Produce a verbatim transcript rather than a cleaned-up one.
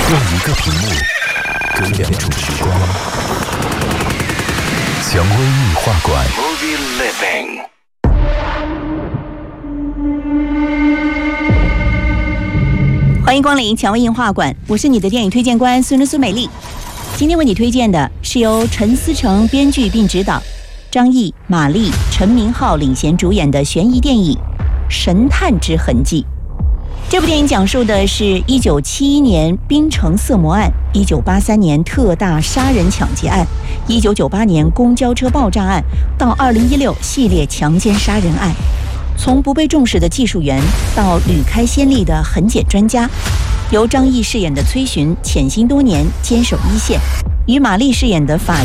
用一个屏幕隔两种时光。蔷薇映画馆 Movie Living。 欢迎光临蔷薇映画馆，我是你的电影推荐官孙孙美丽。今天为你推荐的是由陈思诚编剧并执导，张译、马丽、陈明昊领衔主演的悬疑电影《神探之痕迹》。这部电影讲述的是一九七一年槟城色魔案、一九八三年特大杀人抢劫案、一九九八年公交车爆炸案到二零一六系列强奸杀人案。从不被重视的技术员到屡开先例的痕检专家，由张译饰演的崔寻潜心多年，坚守一线，与马丽饰演的法